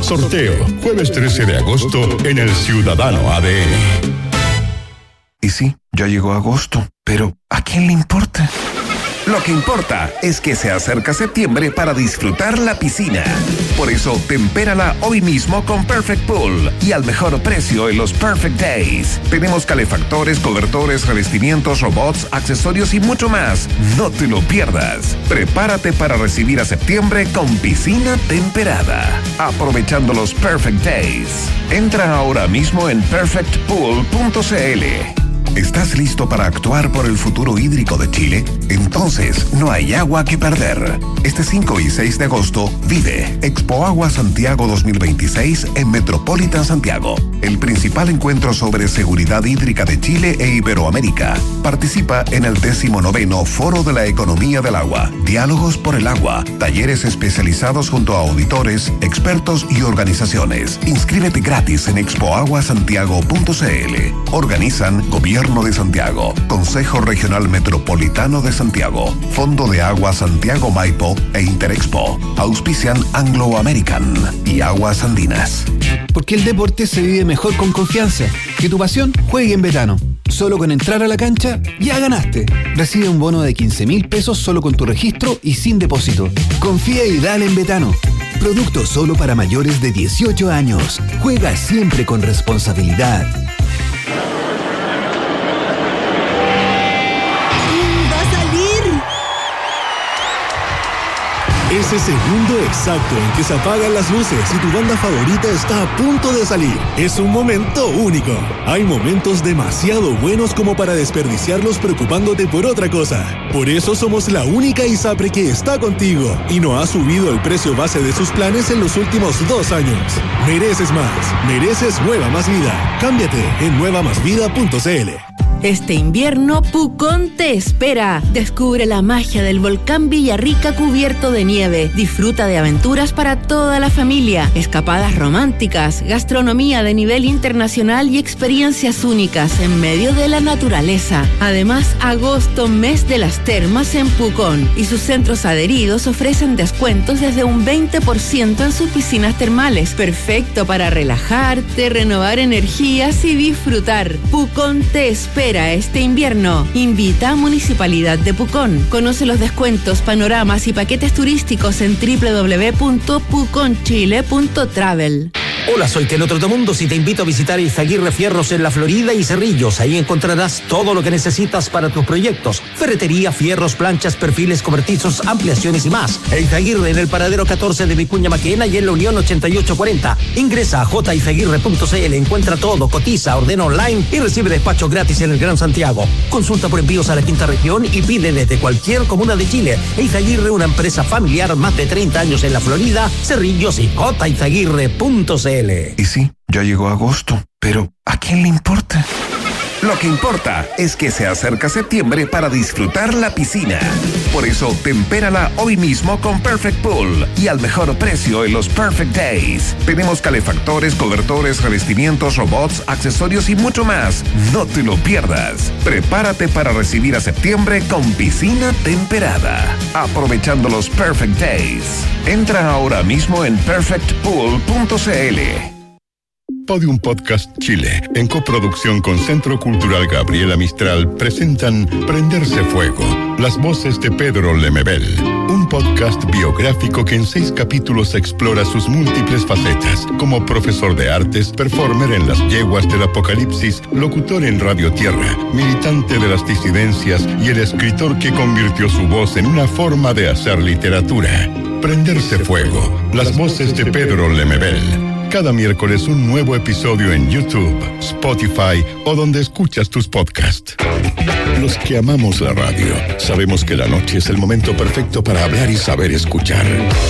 Sorteo, jueves 13 de agosto en el Ciudadano ADN. Y sí, ya llegó agosto, pero ¿a quién le importa? Lo que importa es que se acerca septiembre para disfrutar la piscina. Por eso, tempérala hoy mismo con Perfect Pool y al mejor precio en los Perfect Days. Tenemos calefactores, cobertores, revestimientos, robots, accesorios y mucho más. No te lo pierdas. Prepárate para recibir a septiembre con piscina temperada. Aprovechando los Perfect Days. Entra ahora mismo en perfectpool.cl. ¿Estás listo para actuar por el futuro hídrico de Chile? Entonces, no hay agua que perder. Este 5 y 6 de agosto, vive Expo Agua Santiago 2026 en Metropolitan Santiago, el principal encuentro sobre seguridad hídrica de Chile e Iberoamérica. Participa en el 19º Foro de la Economía del Agua, Diálogos por el Agua, talleres especializados junto a auditores, expertos y organizaciones. Inscríbete gratis en expoaguasantiago.cl. Organizan Gobierno de Santiago, Consejo Regional Metropolitano de Santiago, Fondo de Agua Santiago Maipo e Interexpo. Auspician Anglo American y Aguas Andinas. Porque el deporte se vive mejor con confianza. Que tu pasión juegue en Betano. Solo con entrar a la cancha, ya ganaste. Recibe un bono de 15.000 pesos solo con tu registro y sin depósito. Confía y dale en Betano. Producto solo para mayores de 18 años. Juega siempre con responsabilidad. Ese segundo exacto en que se apagan las luces y tu banda favorita está a punto de salir. Es un momento único. Hay momentos demasiado buenos como para desperdiciarlos preocupándote por otra cosa. Por eso somos la única ISAPRE que está contigo y no ha subido el precio base de sus planes en los últimos 2 años. Mereces más. Mereces Nueva Más Vida. Cámbiate en nuevamasvida.cl. Este invierno, Pucón te espera. Descubre la magia del volcán Villarrica cubierto de nieve. Disfruta de aventuras para toda la familia, escapadas románticas, gastronomía de nivel internacional y experiencias únicas en medio de la naturaleza. Además, agosto, mes de las termas en Pucón, y sus centros adheridos ofrecen descuentos desde un 20% en sus piscinas termales. Perfecto para relajarte, renovar energías y disfrutar. Pucón te espera este invierno. Invita a Municipalidad de Pucón. Conoce los descuentos, panoramas y paquetes turísticos en www.puconchile.travel. Hola, soy Keno Trotamundos y te invito a visitar Izaguirre Fierros en La Florida y Cerrillos. Ahí encontrarás todo lo que necesitas para tus proyectos: ferretería, fierros, planchas, perfiles cobertizos, ampliaciones y más. Izaguirre en el paradero 14 de Vicuña Maquena y en la Unión 8840. Ingresa a jizaguirre.cl, encuentra todo, cotiza, ordena online y recibe despacho gratis en el Gran Santiago. Consulta por envíos a la quinta región y pide desde cualquier comuna de Chile. Izaguirre, una empresa familiar, más de 30 años en La Florida, Cerrillos y jizaguirre.cl. Y sí, ya llegó agosto, pero ¿a quién le importa? Lo que importa es que se acerca septiembre para disfrutar la piscina. Por eso, tempérala hoy mismo con Perfect Pool y al mejor precio en los Perfect Days. Tenemos calefactores, cobertores, revestimientos, robots, accesorios y mucho más. No te lo pierdas. Prepárate para recibir a septiembre con piscina temperada. Aprovechando los Perfect Days. Entra ahora mismo en perfectpool.cl. Podium Podcast Chile, en coproducción con Centro Cultural Gabriela Mistral, presentan Prenderse Fuego, las voces de Pedro Lemebel, un podcast biográfico que en 6 capítulos explora sus múltiples facetas, como profesor de artes, performer en las yeguas del apocalipsis, locutor en Radio Tierra, militante de las disidencias y el escritor que convirtió su voz en una forma de hacer literatura. Prenderse Fuego, las voces de Pedro Lemebel. Cada miércoles un nuevo episodio en YouTube, Spotify o donde escuchas tus podcasts. Los que amamos la radio sabemos que la noche es el momento perfecto para hablar y saber escuchar.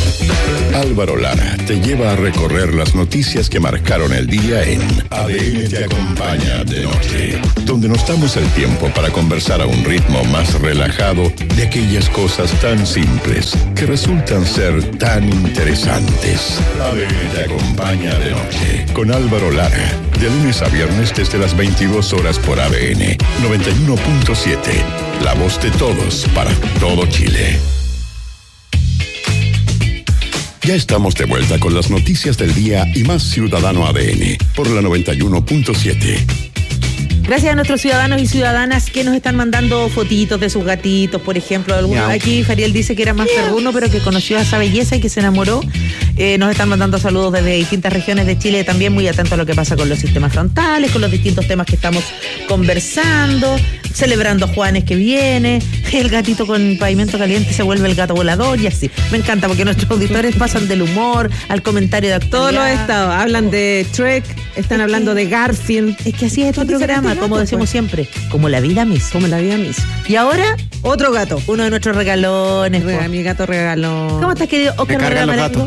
Álvaro Lara te lleva a recorrer las noticias que marcaron el día en ADN te acompaña de noche, donde nos damos el tiempo para conversar a un ritmo más relajado de aquellas cosas tan simples que resultan ser tan interesantes. ADN te acompaña de noche con Álvaro Lara, de lunes a viernes desde las 22 horas por ADN 91.7, la voz de todos para todo Chile. Ya estamos de vuelta con las noticias del día y más Ciudadano ADN por la 91.7. Gracias a nuestros ciudadanos y ciudadanas que nos están mandando fotitos de sus gatitos, por ejemplo. Aquí Fariel dice que era más perruno, pero que conoció a esa belleza y que se enamoró. Nos están mandando saludos desde distintas regiones de Chile, también muy atentos a lo que pasa con los sistemas frontales, con los distintos temas que estamos conversando, celebrando Juanes que viene, el gatito con pavimento caliente se vuelve el gato volador y así. Me encanta porque nuestros auditores pasan del humor al comentario de actualidad. Todos los estados hablan de Trek, están hablando de Garfield. Es que así es este programa, como decimos siempre, como la vida misma. Como la vida misma. Y ahora, otro gato. uno de nuestros regalones. Mi gato regalón. ¿Cómo estás, querido Oscar Barrera Marengo?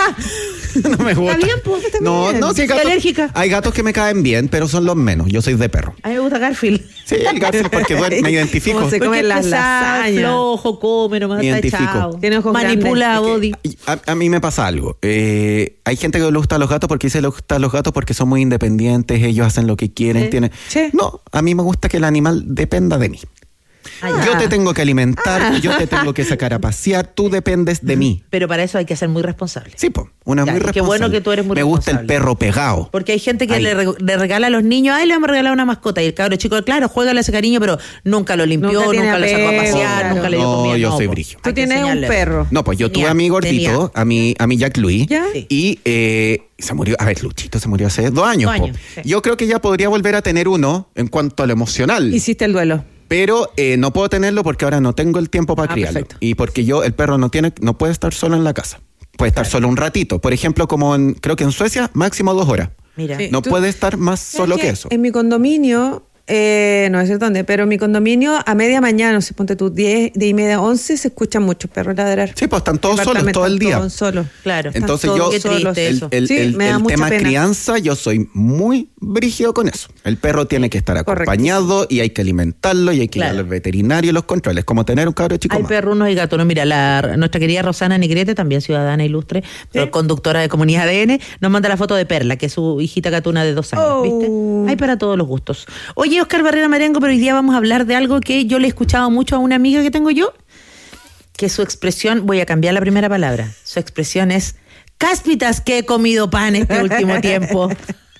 No me gusta. ¿Está bien, pues? No, sí, hay gatos que me caen bien, pero son los menos. Yo soy de perro. A mí me gusta Garfield. Sí, el Garfield porque me identifico. ¿Cómo se come las lasañas? Flojo, come, nomás está echado. Tiene ojos manipula a Body. A mí me pasa algo. Hay gente que le gusta a los gatos porque dice que le gustan a los gatos porque son muy independientes, ellos hacen lo que quieren. Sí. No, a mí me gusta que el animal dependa de mí. Yo te tengo que alimentar, yo te tengo que sacar a pasear, tú dependes de mí. Pero para eso hay que ser muy responsable. Sí, pues, una muy responsable. Qué bueno que tú eres muy responsable. Me gusta el perro pegado. Porque hay gente que le regala a los niños, le vamos a regalar una mascota. Y el cabro chico, claro, juégale ese cariño, pero nunca lo limpió, nunca lo sacó a pasear, nunca le dio comida. No, yo soy brillo. Tú tienes un perro. No, pues yo tuve a mi gordito, a mi Jack Louis, Sí. y se murió, Luchito se murió hace 2 años. 2 años, sí. Yo creo que ya podría volver a tener uno en cuanto a lo emocional. Hiciste el duelo. Pero no puedo tenerlo porque ahora no tengo el tiempo para criarlo. Perfecto. Y porque el perro no puede estar solo en la casa. Puede estar solo un ratito. Por ejemplo, creo que en Suecia, máximo 2 horas. Mira. Sí. No puede estar más solo que eso. En mi condominio, no sé dónde, pero en mi condominio a media mañana, no sé, ponte tú, 10 y media, 11, se escuchan muchos perros ladrar. Sí, pues están todos solos todo el día. Todos solos. Claro. Entonces Qué yo, triste eso. el me da mucha tema pena. crianza, yo soy muy brígido con eso. El perro tiene que estar acompañado y hay que alimentarlo y hay que ir al veterinario y los controles, como tener un cabro chico Hay más. perrunos y gatunos. Mira, nuestra querida Rosana Negrete, también ciudadana ilustre, pero conductora de Comunidad ADN, nos manda la foto de Perla, que es su hijita gatuna de 2 años. ¿Viste? Hay para todos los gustos. Oye, Oscar Barrera Marengo, pero hoy día vamos a hablar de algo que yo le he escuchado mucho a una amiga que tengo yo, que su expresión, voy a cambiar la primera palabra, su expresión es: cáspitas que he comido pan este último tiempo.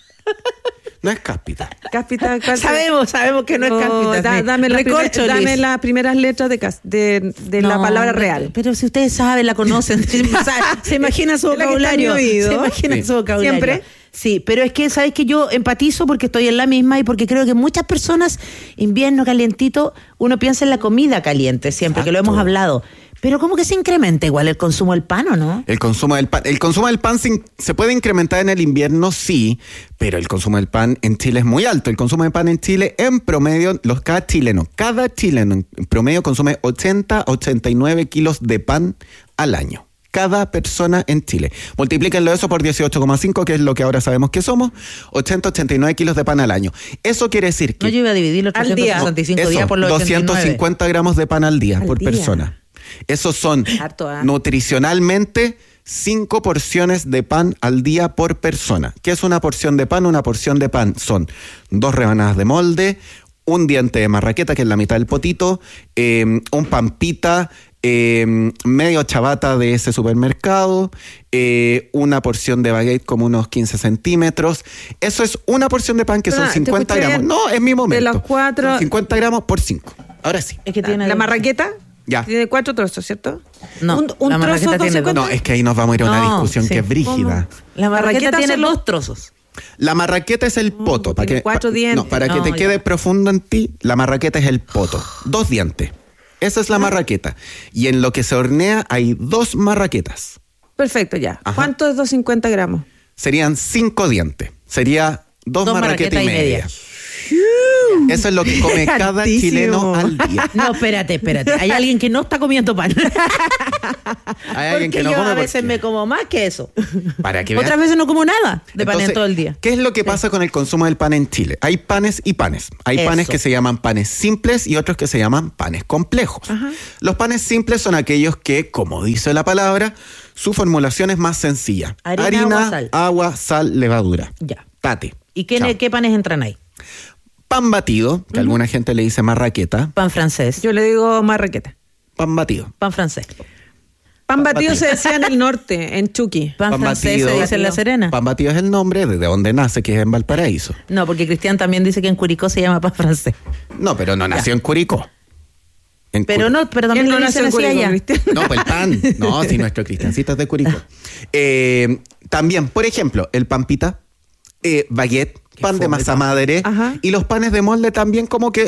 No es cáspita. Cáspita, Sabemos que no es cáspita. Dame las primeras letras de la palabra real. Pero si ustedes saben, la conocen, se imagina su vocabulario. Se imagina su vocabulario. Siempre. Sí, pero es que, ¿sabes que yo empatizo porque estoy en la misma y porque creo que muchas personas, invierno calientito, uno piensa en la comida caliente siempre, que lo hemos hablado. Pero ¿cómo que se incrementa igual el consumo del pan o no? El consumo del pan se puede incrementar en el invierno, sí, pero el consumo del pan en Chile es muy alto. El consumo de pan en Chile, en promedio, cada chileno en promedio consume 80-89 kilos de pan al año. Cada persona en Chile. Multiplíquenlo eso por 18,5, que es lo que ahora sabemos que somos, 80-89 kilos de pan al año. Eso quiere decir que... No, yo iba a dividir los 365 días por los 250 gramos de pan al día por persona. Esos son nutricionalmente 5 porciones de pan al día por persona. ¿Qué es una porción de pan? Una porción de pan son 2 rebanadas de molde, un diente de marraqueta, que es la mitad del potito, un pampita, medio chabata de ese supermercado, una porción de baguette como unos 15 centímetros. Eso es una porción de pan que son 50 gramos. No, es mi momento. De los 4... 50 gramos por 5. Ahora sí. Es que tiene la marraqueta ya tiene 4 trozos, ¿cierto? No, un la marraqueta trozo, tiene 2. No, es que ahí nos vamos a ir a una discusión que es brígida. La marraqueta tiene solo 2 trozos. La marraqueta es el poto. Tiene 4 dientes. Para que te quede profundo en ti, la marraqueta es el poto. 2 dientes. Esa es la marraqueta. Y en lo que se hornea hay 2 marraquetas. Perfecto, ya. Ajá. ¿Cuánto es 250 gramos? Serían 5 dientes. Sería 2 marraquetas y media. Eso es lo que come cada chileno al día. No, espérate. Hay alguien que no está comiendo pan. Hay alguien que no yo come a veces porque... me como más que eso. Para que veas. Otras veces no como nada de pan en Entonces, todo el día. ¿qué es lo que pasa con el consumo del pan en Chile? Hay panes y panes. Hay panes que se llaman panes simples y otros que se llaman panes complejos. Ajá. Los panes simples son aquellos que, como dice la palabra, su formulación es más sencilla. Harina, agua, sal, levadura. Ya. Tate. ¿Y qué panes entran ahí? Pan batido, que alguna gente le dice marraqueta. Pan francés. Yo le digo marraqueta. Pan batido. Pan francés. Pan batido se decía en el norte, en Chucky. Pan francés se dice en La Serena. Pan batido es el nombre de donde nace, que es en Valparaíso. No, porque Cristian también dice que en Curicó se llama pan francés. No, pero no nació en Curicó. Pero también no nació en Curicó, Cristian. No, pues el pan. No, si nuestro Cristiancito es de Curicó. También, por ejemplo, el pan pita, baguette, pan de masa madre. Ajá. Y los panes de molde también como que